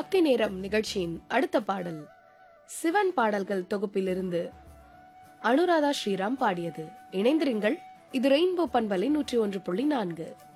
பக்தி நேரம் நிகழ்ச்சியின் அடுத்த பாடல் சிவன் பாடல்கள் தொகுப்பிலிருந்து அனுராதா ஸ்ரீராம் பாடியது. இணைந்திருங்கள், இது ரெயின்போ பண்பலை 101.4.